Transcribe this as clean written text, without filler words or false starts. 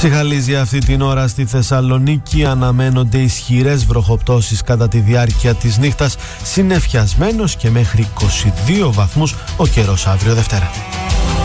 Ψιχαλίζει αυτή την ώρα στη Θεσσαλονίκη. Αναμένονται ισχυρές βροχοπτώσεις κατά τη διάρκεια της νύχτας. Συννεφιασμένος και μέχρι 22 βαθμούς ο καιρός αύριο Δευτέρα.